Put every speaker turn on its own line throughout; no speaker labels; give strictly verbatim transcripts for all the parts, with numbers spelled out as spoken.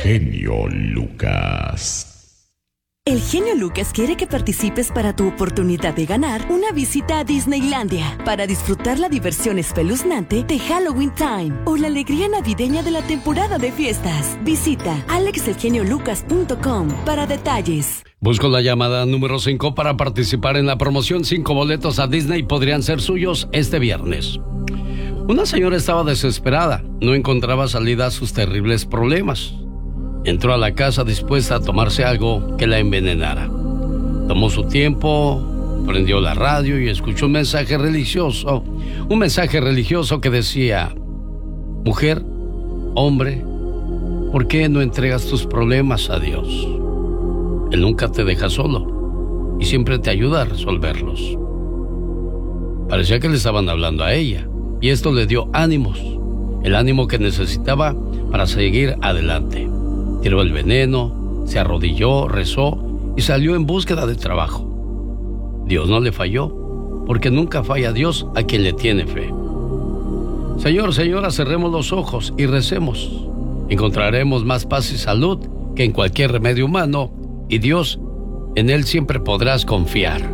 genio Lucas.
El genio Lucas quiere que participes para tu oportunidad de ganar una visita a Disneylandia para disfrutar la diversión espeluznante de Halloween Time o la alegría navideña de la temporada de fiestas. Visita alex el genio lucas punto com para detalles.
Busco la llamada número cinco para participar en la promoción. Cinco boletos a Disney podrían ser suyos este viernes. Una señora estaba desesperada, no encontraba salida a sus terribles problemas. Entró a la casa dispuesta a tomarse algo que la envenenara. Tomó su tiempo, prendió la radio y escuchó un mensaje religioso, un mensaje religioso que decía: mujer, hombre, ¿por qué no entregas tus problemas a Dios? Él nunca te deja solo y siempre te ayuda a resolverlos. Parecía que le estaban hablando a ella y esto le dio ánimos, el ánimo que necesitaba para seguir adelante. Tiró el veneno, se arrodilló, rezó y salió en búsqueda de trabajo. Dios no le falló, porque nunca falla Dios a quien le tiene fe. Señor, señora, cerremos los ojos y recemos. Encontraremos más paz y salud que en cualquier remedio humano, y Dios, en Él siempre podrás confiar.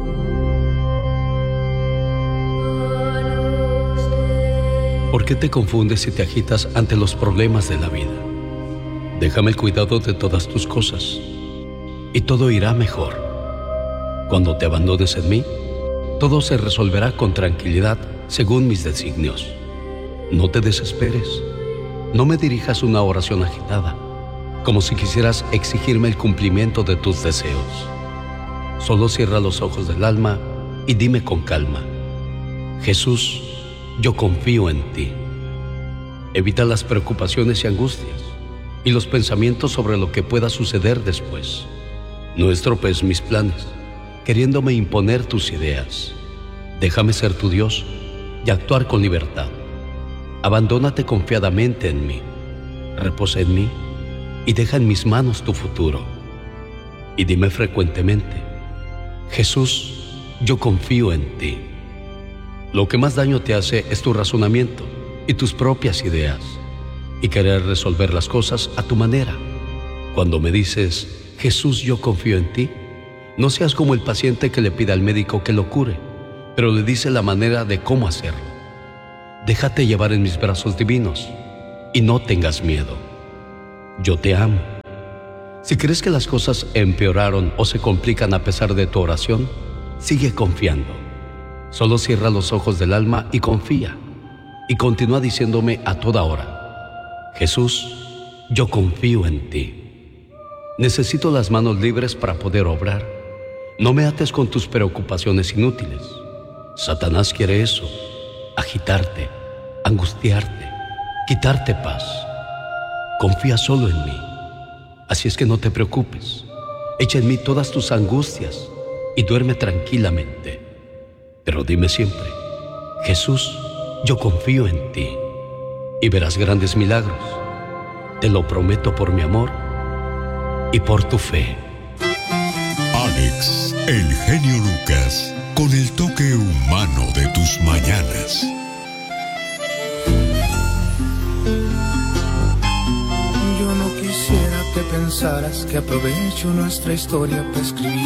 ¿Por qué te confundes y te agitas ante los problemas de la vida? Déjame el cuidado de todas tus cosas y todo irá mejor. Cuando te abandones en mí, todo se resolverá con tranquilidad según mis designios. No te desesperes. No me dirijas una oración agitada, como si quisieras exigirme el cumplimiento de tus deseos. Solo cierra los ojos del alma y dime con calma: Jesús, yo confío en ti. Evita las preocupaciones y angustias y los pensamientos sobre lo que pueda suceder después. No estropees mis planes, queriéndome imponer tus ideas. Déjame ser tu Dios y actuar con libertad. Abandónate confiadamente en mí, reposa en mí y deja en mis manos tu futuro. Y dime frecuentemente: Jesús, yo confío en ti. Lo que más daño te hace es tu razonamiento y tus propias ideas, y querer resolver las cosas a tu manera. Cuando me dices: Jesús, yo confío en ti, no seas como el paciente que le pide al médico que lo cure, pero le dice la manera de cómo hacerlo. Déjate llevar en mis brazos divinos y no tengas miedo. Yo te amo. Si crees que las cosas empeoraron o se complican a pesar de tu oración, sigue confiando. Solo cierra los ojos del alma y confía, y continúa diciéndome a toda hora: Jesús, yo confío en ti. Necesito las manos libres para poder obrar. No me ates con tus preocupaciones inútiles. Satanás quiere eso: agitarte, angustiarte, quitarte paz. Confía solo en mí. Así es que no te preocupes. Echa en mí todas tus angustias y duerme tranquilamente. Pero dime siempre: Jesús, yo confío en ti. Y verás grandes milagros. Te lo prometo por mi amor y por tu fe.
Alex, el genio Lucas, con el toque humano de tus mañanas.
Yo no quisiera que pensaras que aprovecho nuestra historia para escribir